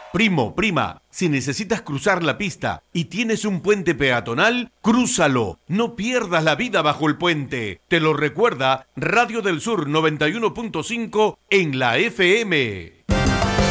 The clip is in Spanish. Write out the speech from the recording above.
Primo, prima, si necesitas cruzar la pista y tienes un puente peatonal, crúzalo. No pierdas la vida bajo el puente. Te lo recuerda Radio del Sur 91.5 en la FM.